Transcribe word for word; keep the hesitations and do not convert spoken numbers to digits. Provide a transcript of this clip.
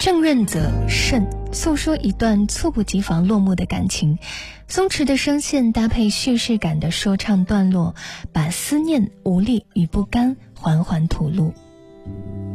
正刃则慎，诉说一段猝不及防落幕的感情。松弛的声线搭配叙事感的说唱段落，把思念、无力与不甘缓缓吐露。